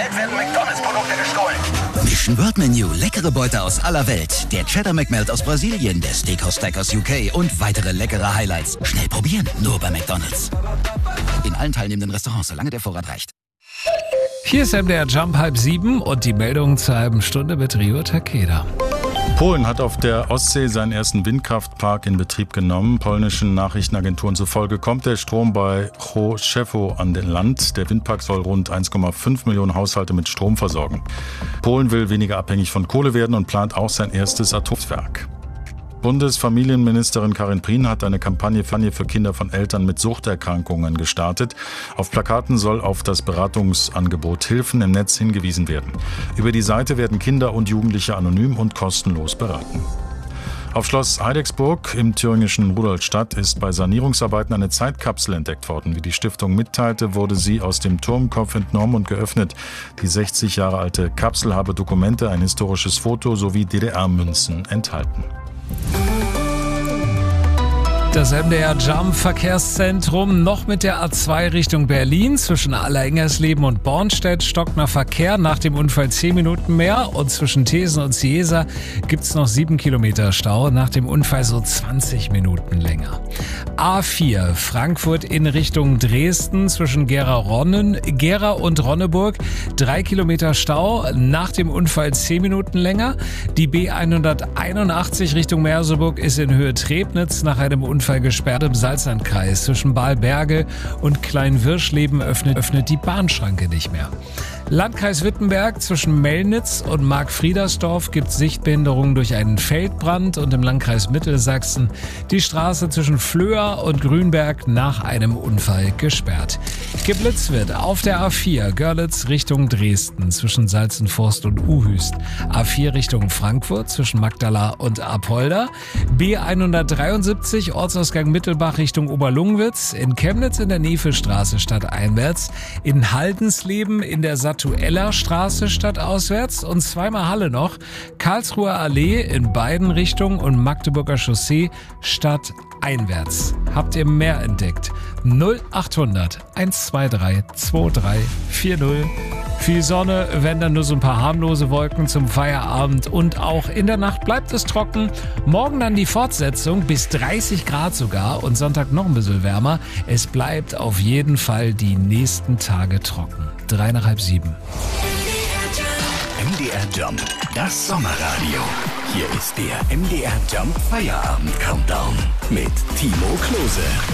Welt werden McDonalds-Produkte gestohlen. Mission World Menu, leckere Beute aus aller Welt. Der Cheddar McMelt aus Brasilien, der Steakhouse Stack aus UK und weitere leckere Highlights. Schnell probieren, nur bei McDonalds. In allen teilnehmenden Restaurants, solange der Vorrat reicht. Hier ist MDR Jump 6:30 und die Meldung zur halben Stunde mit Rio Takeda. Polen hat auf der Ostsee seinen ersten Windkraftpark in Betrieb genommen. Polnischen Nachrichtenagenturen zufolge kommt der Strom bei Choszów an den Land. Der Windpark soll rund 1,5 Millionen Haushalte mit Strom versorgen. Polen will weniger abhängig von Kohle werden und plant auch sein erstes Atomkraftwerk. Bundesfamilienministerin Karin Prien hat eine Kampagne für Kinder von Eltern mit Suchterkrankungen gestartet. Auf Plakaten soll auf das Beratungsangebot Hilfen im Netz hingewiesen werden. Über die Seite werden Kinder und Jugendliche anonym und kostenlos beraten. Auf Schloss Heidecksburg im thüringischen Rudolstadt ist bei Sanierungsarbeiten eine Zeitkapsel entdeckt worden. Wie die Stiftung mitteilte, wurde sie aus dem Turmkopf entnommen und geöffnet. Die 60 Jahre alte Kapsel habe Dokumente, ein historisches Foto sowie DDR-Münzen enthalten. Das MDR Jump Verkehrszentrum noch mit der A2 Richtung Berlin. Zwischen Allerengersleben und Bornstedt stockt nach Verkehr nach dem Unfall 10 Minuten mehr. Und zwischen Thesen und Ciesa gibt's noch 7 Kilometer Stau. Nach dem Unfall so 20 Minuten länger. A4 Frankfurt in Richtung Dresden zwischen Gera und Ronneburg 3 Kilometer Stau. Nach dem Unfall 10 Minuten länger. Die B181 Richtung Merseburg ist in Höhe Trebnitz nach einem Unfall gesperrt im Salzlandkreis. Zwischen Balberge und Kleinwirschleben öffnet die Bahnschranke nicht mehr. Landkreis Wittenberg zwischen Mellnitz und Markfriedersdorf gibt es Sichtbehinderungen durch einen Feldbrand und im Landkreis Mittelsachsen die Straße zwischen Flöa und Grünberg nach einem Unfall gesperrt. Geblitzt wird auf der A4 Görlitz Richtung Dresden zwischen Salzenforst und Uhüst. A4 Richtung Frankfurt zwischen Magdala und Apolda. B173 Ortsausgang Mittelbach Richtung Oberlungwitz. In Chemnitz in der Nevestraße stadteinwärts. In Haldensleben in der Satuella Straße stadtauswärts und zweimal Halle noch. Karlsruher Allee in beiden Richtungen und Magdeburger Chaussee stadteinwärts. Habt ihr mehr entdeckt? 0800 123 2340. Viel Sonne, wenn dann nur so ein paar harmlose Wolken zum Feierabend und auch in der Nacht bleibt es trocken. Morgen dann die Fortsetzung bis 30 Grad sogar und Sonntag noch ein bisschen wärmer. Es bleibt auf jeden Fall die nächsten Tage trocken. 6:03. MDR Jump, das Sommerradio. Hier ist der MDR Jump Feierabend Countdown mit Timo Klose.